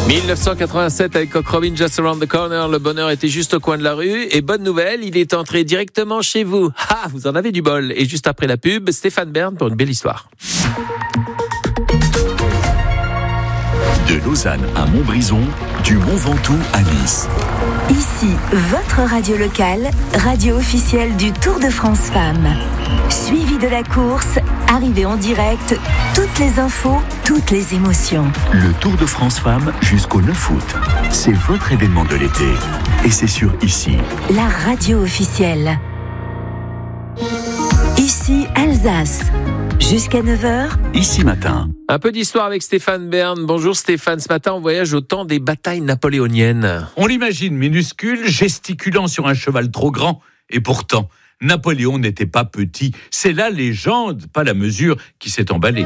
1987 avec Cock Robin, Just Around the Corner. Le bonheur était juste au coin de la rue. Et bonne nouvelle, il est entré directement chez vous. Ah, vous en avez du bol. Et juste après la pub, Stéphane Bern pour une belle histoire. De Lausanne à Montbrison, du Mont Ventoux à Nice. Ici, votre radio locale, radio officielle du Tour de France Femmes. Suivi de la course, arrivée en direct, toutes les infos, toutes les émotions. Le Tour de France Femmes jusqu'au 9 août. C'est votre événement de l'été. Et c'est sur Ici. La radio officielle. Ici, Alsace. Jusqu'à 9h. Ici matin. Un peu d'histoire avec Stéphane Bern. Bonjour Stéphane, ce matin on voyage au temps des batailles napoléoniennes. On l'imagine minuscule, gesticulant sur un cheval trop grand. Et pourtant, Napoléon n'était pas petit. C'est la légende, pas la mesure, qui s'est emballée.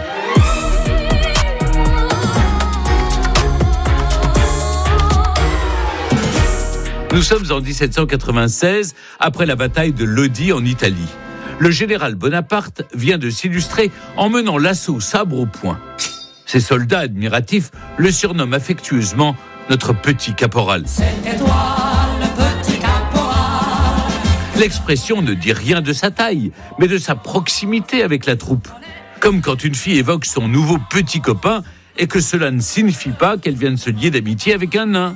Nous sommes en 1796, après la bataille de Lodi en Italie. Le général Bonaparte vient de s'illustrer en menant l'assaut sabre au poing. Ses soldats admiratifs le surnomment affectueusement notre petit caporal. C'était toi, le petit caporal. L'expression ne dit rien de sa taille, mais de sa proximité avec la troupe. Comme quand une fille évoque son nouveau petit copain et que cela ne signifie pas qu'elle vient de se lier d'amitié avec un nain.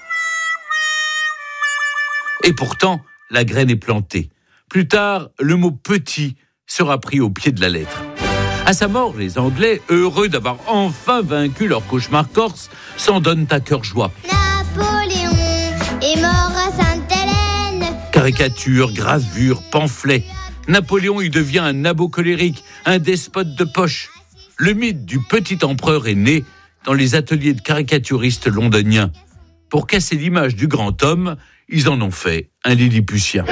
Et pourtant, la graine est plantée. Plus tard, le mot « petit » sera pris au pied de la lettre. À sa mort, les Anglais, heureux d'avoir enfin vaincu leur cauchemar corse, s'en donnent à cœur joie. Napoléon est mort à Sainte-Hélène. Caricatures, gravures, pamphlets. Napoléon y devient un abo colérique, un despote de poche. Le mythe du petit empereur est né dans les ateliers de caricaturistes londoniens. Pour casser l'image du grand homme, ils en ont fait un lilliputien.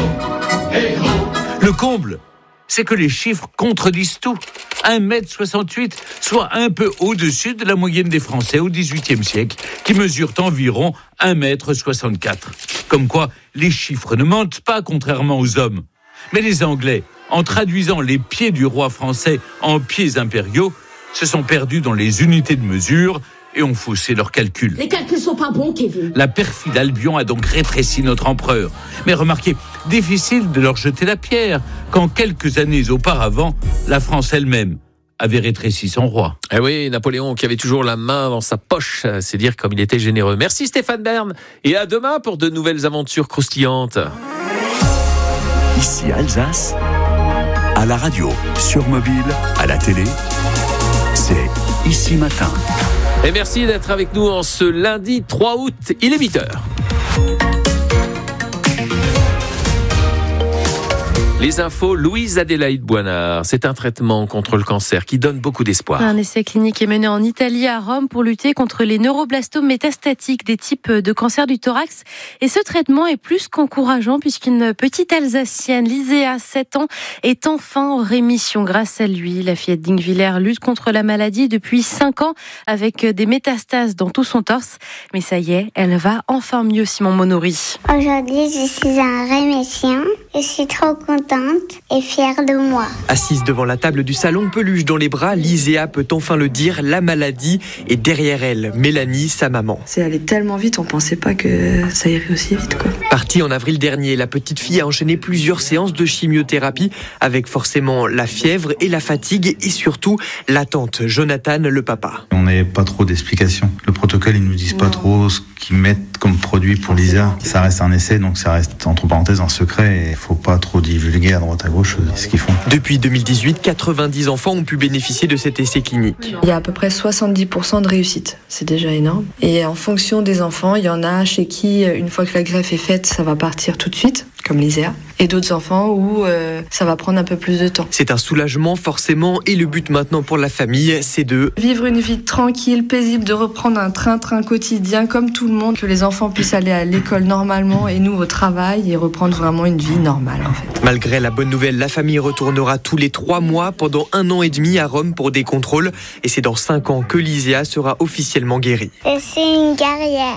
Le comble, c'est que les chiffres contredisent tout. 1m68, soit un peu au-dessus de la moyenne des Français au XVIIIe siècle, qui mesurent environ 1m64. Comme quoi, les chiffres ne mentent pas, contrairement aux hommes. Mais les Anglais, en traduisant les pieds du roi français en pieds impériaux, se sont perdus dans les unités de mesure et ont faussé leurs calculs. Les calculs sont pas bons, Kevin. La perfide Albion a donc rétréci notre empereur. Mais remarquez, difficile de leur jeter la pierre, quand quelques années auparavant, la France elle-même avait rétréci son roi. Eh oui, Napoléon qui avait toujours la main dans sa poche, c'est dire comme il était généreux. Merci Stéphane Bern, et à demain pour de nouvelles aventures croustillantes. Ici Alsace, à la radio, sur mobile, à la télé, c'est Ici matin. Et merci d'être avec nous en ce lundi 3 août, il est 8h. Les infos, Louise Adélaïde Boinard. C'est un traitement contre le cancer qui donne beaucoup d'espoir. Un essai clinique est mené en Italie, à Rome, pour lutter contre les neuroblastomes métastatiques, des types de cancer du thorax. Et ce traitement est plus qu'encourageant puisqu'une petite Alsacienne, Liséa, 7 ans, est enfin en rémission grâce à lui. La fillette d'Ingvillers lutte contre la maladie depuis 5 ans avec des métastases dans tout son torse. Mais ça y est, elle va enfin mieux, Simon Monory. Aujourd'hui, je suis en rémission. Je suis trop contente et fière de moi. Assise devant la table du salon, peluche dans les bras, Liséa peut enfin le dire, la maladie est derrière elle. Mélanie, sa maman. C'est allé tellement vite, on pensait pas que ça irait aussi vite, quoi. Partie en avril dernier, la petite fille a enchaîné plusieurs séances de chimiothérapie avec forcément la fièvre et la fatigue et surtout l'attente. Jonathan, le papa. On n'avait pas trop d'explications. Le protocole, ils nous disent pas trop ce qu'ils mettent comme produit pour Liséa. Ça reste un essai, donc ça reste entre parenthèses un secret et il faut pas trop divulguer à droite à gauche ce qu'ils font. Depuis 2018, 90 enfants ont pu bénéficier de cet essai clinique. Il y a à peu près 70% de réussite. C'est déjà énorme. Et en fonction des enfants, il y en a chez qui, une fois que la greffe est faite, ça va partir tout de suite, comme Liséa. Et d'autres enfants où ça va prendre un peu plus de temps. C'est un soulagement forcément et le but maintenant pour la famille, c'est de vivre une vie tranquille, paisible, de reprendre un train-train quotidien comme tout le monde, que les enfants puissent aller à l'école normalement et nous au travail et reprendre vraiment une vie normale en fait. Malgré la bonne nouvelle, la famille retournera tous les 3 mois pendant 1 an et demi à Rome pour des contrôles et c'est dans 5 ans que Liséa sera officiellement guérie. Je suis une guerrière.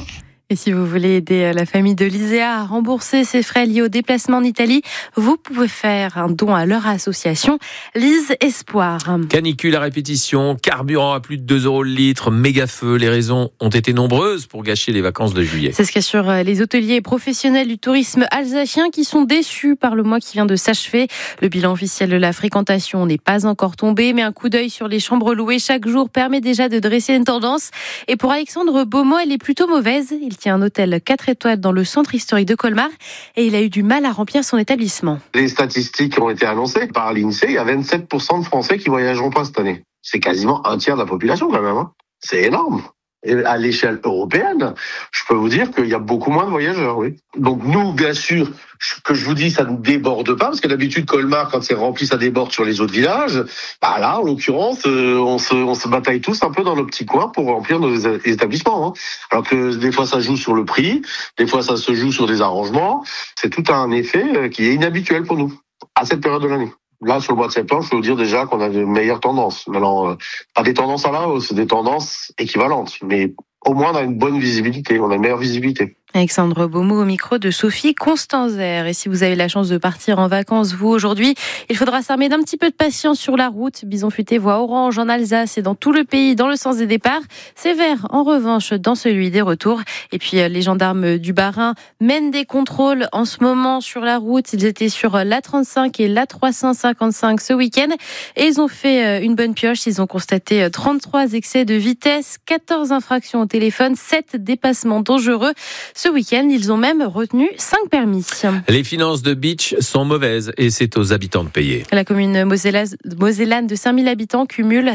Et si vous voulez aider la famille de Lisea à rembourser ses frais liés au déplacement en Italie, vous pouvez faire un don à leur association Lise Espoir. Canicule à répétition, carburant à plus de 2 € le litre, méga feu. Les raisons ont été nombreuses pour gâcher les vacances de juillet. C'est ce qu'assurent les hôteliers et professionnels du tourisme alsacien qui sont déçus par le mois qui vient de s'achever. Le bilan officiel de la fréquentation n'est pas encore tombé, mais un coup d'œil sur les chambres louées chaque jour permet déjà de dresser une tendance. Et pour Alexandre Beaumont, elle est plutôt mauvaise. Il tient un hôtel 4 étoiles dans le centre historique de Colmar et il a eu du mal à remplir son établissement. Les statistiques ont été annoncées par l'INSEE, il y a 27% de Français qui voyageront pas cette année. C'est quasiment un tiers de la population quand même. C'est énorme. Et à l'échelle européenne, je peux vous dire qu'il y a beaucoup moins de voyageurs, oui. Donc nous, bien sûr, que je vous dis, ça ne déborde pas, parce que d'habitude, Colmar, quand c'est rempli, ça déborde sur les autres villages. Bah là, en l'occurrence, on se bataille tous un peu dans nos petits coins pour remplir nos établissements. Alors que des fois, ça joue sur le prix, des fois, ça se joue sur des arrangements. C'est tout un effet qui est inhabituel pour nous, à cette période de l'année. Là, sur le mois de septembre, je peux vous dire déjà qu'on a de meilleures tendances. Maintenant, pas des tendances à la hausse, des tendances équivalentes. Mais au moins, on a une bonne visibilité, on a une meilleure visibilité. Alexandre Beaumont au micro de Sophie Constanzer. Et si vous avez la chance de partir en vacances, vous, aujourd'hui, il faudra s'armer d'un petit peu de patience sur la route. Bison futé voie orange en Alsace et dans tout le pays, dans le sens des départs. C'est vert, en revanche, dans celui des retours. Et puis, les gendarmes du Bas-Rhin mènent des contrôles en ce moment sur la route. Ils étaient sur l'A35 et l'A355 ce week-end. Et ils ont fait une bonne pioche. Ils ont constaté 33 excès de vitesse, 14 infractions au téléphone, 7 dépassements dangereux. Ce week-end, ils ont même retenu 5 permis. Les finances de Beach sont mauvaises et c'est aux habitants de payer. La commune mosellane de 5000 habitants cumule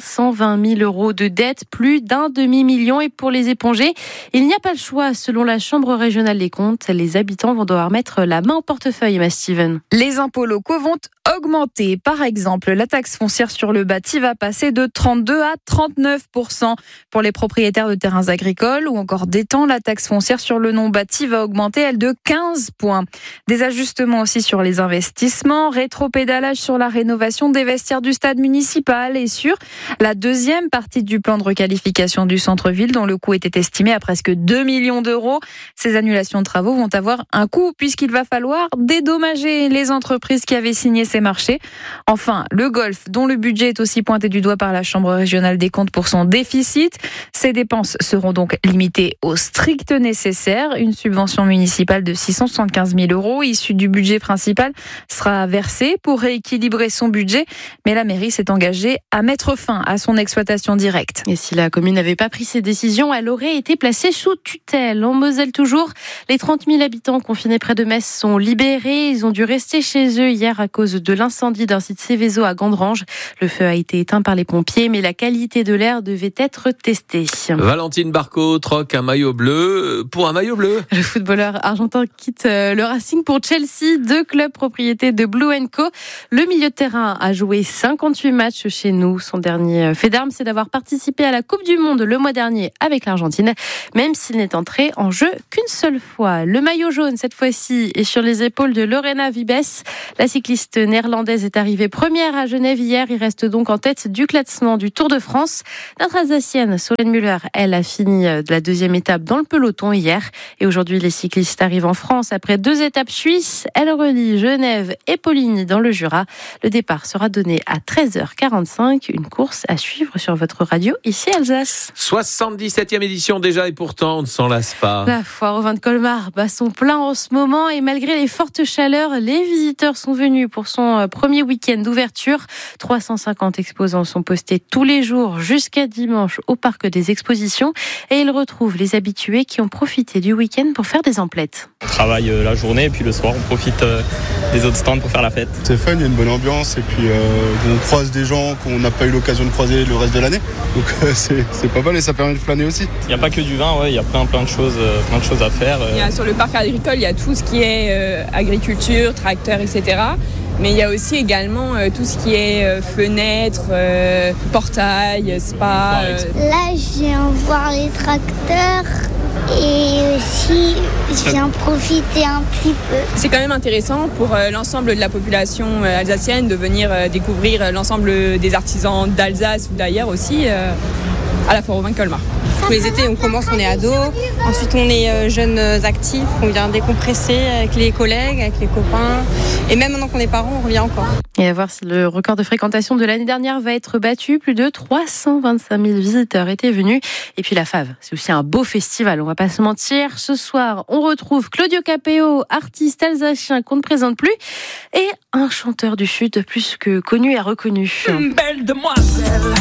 520 000 € de dettes, plus d'un demi-million. Et pour les éponger, il n'y a pas le choix. Selon la Chambre régionale des comptes, les habitants vont devoir mettre la main au portefeuille, Emma Steven. Les impôts locaux vont augmenter. Par exemple, la taxe foncière sur le bâti va passer de 32 à 39% pour les propriétaires de terrains agricoles ou encore d'étangs. La taxe foncière sur le non-bâti va augmenter, elle, de 15 points. Des ajustements aussi sur les investissements, rétropédalage sur la rénovation des vestiaires du stade municipal et sur la deuxième partie du plan de requalification du centre-ville dont le coût était estimé à presque 2 millions d'euros. Ces annulations de travaux vont avoir un coût puisqu'il va falloir dédommager les entreprises qui avaient signé ces marchés. Enfin, le golf, dont le budget est aussi pointé du doigt par la Chambre régionale des comptes pour son déficit. Ces dépenses seront donc limitées au strict nécessaire. Une subvention municipale de 675 000 € issue du budget principal sera versée pour rééquilibrer son budget. Mais la mairie s'est engagée à mettre fin à son exploitation directe. Et si la commune n'avait pas pris ses décisions, elle aurait été placée sous tutelle. En Moselle toujours, les 30 000 habitants confinés près de Metz sont libérés. Ils ont dû rester chez eux hier à cause de l'incendie d'un site Céveso à Gandrange. Le feu a été éteint par les pompiers, mais la qualité de l'air devait être testée. Valentine Barco troque un maillot bleu pour un maillot bleu. Le footballeur argentin quitte le Racing pour Chelsea, 2 clubs propriété de Blue & Co. Le milieu de terrain a joué 58 matchs chez nous. Son dernier fait d'armes, c'est d'avoir participé à la Coupe du Monde le mois dernier avec l'Argentine, même s'il n'est entré en jeu qu'une seule fois. Le maillot jaune, cette fois-ci, est sur les épaules de Lorena Vibes. La cycliste néerlandaise est arrivée première à Genève hier. Il reste donc en tête du classement du Tour de France. Notre Alsacienne, Solène Müller, elle a fini de la deuxième étape dans le peloton hier. Et aujourd'hui, les cyclistes arrivent en France après 2 étapes suisses. Elle relie Genève et Poligny dans le Jura. Le départ sera donné à 13h45. Une course à suivre sur votre radio ici Alsace. 77e édition déjà et pourtant on ne s'en lasse pas. La foire au vin de Colmar bat son plein en ce moment et malgré les fortes chaleurs, les visiteurs sont venus pour son premier week-end d'ouverture. 350 exposants sont postés tous les jours jusqu'à dimanche au parc des expositions et ils retrouvent les habitués qui ont profité du week-end pour faire des emplettes. On travaille la journée et puis le soir on profite des autres stands pour faire la fête. C'est fun, il y a une bonne ambiance et puis on croise des gens qu'on n'a pas eu l'occasion de croiser le reste de l'année. Donc c'est pas mal et ça permet de flâner aussi. Il n'y a pas que du vin, il y a plein de choses à faire. Sur le parc agricole, il y a tout ce qui est agriculture, tracteurs, etc. Mais il y a aussi également tout ce qui est fenêtres, portail, spa. Là, je viens voir les tracteurs et aussi je viens profiter un petit peu. C'est quand même intéressant pour l'ensemble de la population alsacienne de venir découvrir l'ensemble des artisans d'Alsace ou d'ailleurs aussi à la foire au vin de Colmar. tous les étés, on commence, on est ado. Ensuite, on est jeunes actifs, on vient décompresser avec les collègues, avec les copains. Et même maintenant qu'on est parents, on revient encore. Et à voir si le record de fréquentation de l'année dernière va être battu. Plus de 325 000 visiteurs étaient venus. Et puis la Fave, c'est aussi un beau festival, on va pas se mentir. Ce soir, on retrouve Claudio Capéo, artiste alsacien qu'on ne présente plus, et un chanteur du Sud plus que connu et reconnu. Une belle demoiselle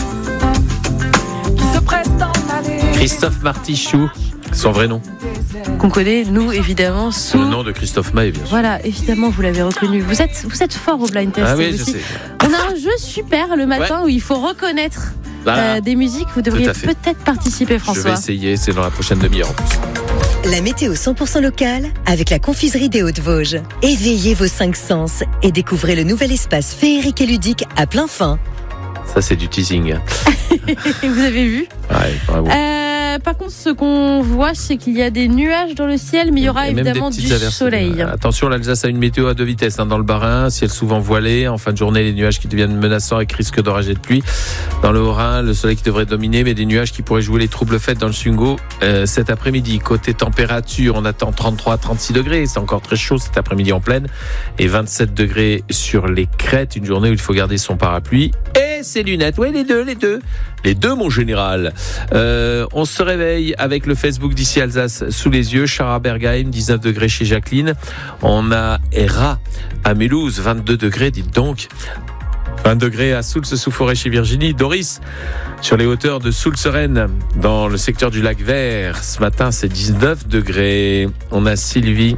qui se presse dans l'allée. Christophe Martichoux, son vrai nom. Qu'on connaît, nous, évidemment, sous... Le nom de Christophe Maé, bien sûr. Voilà, évidemment, vous l'avez reconnu. Vous êtes fort au blind test. Ah oui, aussi. je sais. On a un jeu super le matin où il faut reconnaître des musiques. Vous devriez peut-être participer, François. Je vais essayer, c'est dans la prochaine demi-heure en plus. La météo 100% locale avec la confiserie des Hauts-de-Vosges. Éveillez vos 5 sens et découvrez le nouvel espace féerique et ludique à plein fin. Ça, c'est du teasing. Vous avez vu ? Ouais, bravo. Par contre, ce qu'on voit, c'est qu'il y a des nuages dans le ciel, mais il y aura évidemment du soleil. Attention, l'Alsace a une météo à 2 vitesses. Dans le Bas-Rhin, ciel souvent voilé. En fin de journée, les nuages qui deviennent menaçants avec risque d'orage et de pluie. Dans le Haut-Rhin, le soleil qui devrait dominer, mais des nuages qui pourraient jouer les troubles fêtes dans le Sungo cet après-midi. Côté température, on attend 33-36 degrés. C'est encore très chaud cet après-midi en pleine. Et 27 degrés sur les crêtes. Une journée où il faut garder son parapluie et ses lunettes. Oui, les deux. Les deux, mon général. On se réveille avec le Facebook d'ici Alsace sous les yeux. Chara Bergheim, 19 degrés chez Jacqueline. On a Hera à Mulhouse, 22 degrés, dites donc. 20 degrés à Soultz-sous-Forêt chez Virginie. Doris, sur les hauteurs de Soultz-Rennes, dans le secteur du lac Vert. Ce matin, c'est 19 degrés. On a Sylvie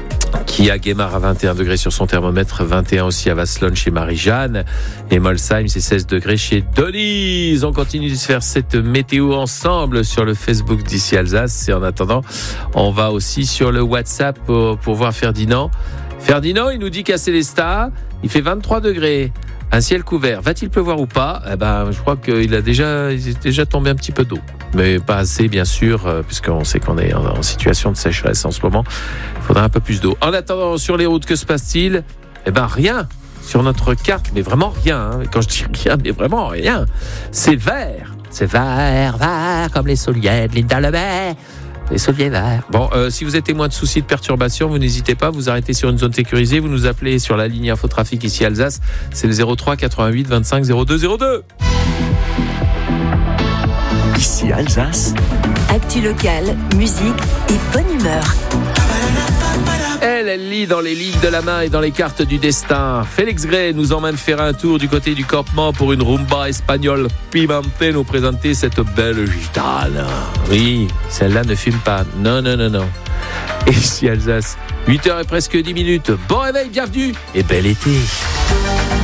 qui a Guémar à 21 degrés sur son thermomètre, 21 aussi à Vasselonne chez Marie-Jeanne, et Molsheim, c'est 16 degrés chez Denise. On continue de faire cette météo ensemble sur le Facebook d'ici Alsace, et en attendant, on va aussi sur le WhatsApp pour voir Ferdinand. Ferdinand, il nous dit qu'à Célestat, il fait 23 degrés. Un ciel couvert. Va-t-il pleuvoir ou pas ? Je crois qu'il est déjà tombé un petit peu d'eau. Mais pas assez, bien sûr, puisqu'on sait qu'on est en situation de sécheresse en ce moment. Il faudra un peu plus d'eau. En attendant, sur les routes, que se passe-t-il ? Rien. Sur notre carte, mais vraiment rien. Quand je dis rien, mais vraiment rien. C'est vert. C'est vert, comme les souliers de Linda Lebet. Les souliers verts. Bon, si vous êtes témoin de soucis de perturbation, vous n'hésitez pas, vous arrêtez sur une zone sécurisée, vous nous appelez sur la ligne Infotrafic ici Alsace, c'est le 03 88 25 02 02. Ici Alsace. Actu locale, musique et bonne humeur. Elle lit dans les lignes de la main et dans les cartes du destin. Félix Gray nous emmène faire un tour du côté du campement pour une rumba espagnole pimentée, nous présenter cette belle gitane. Oui, celle-là ne fume pas. Non. Et ici Alsace, 8h et presque 10 minutes. Bon réveil, bienvenue et bel été.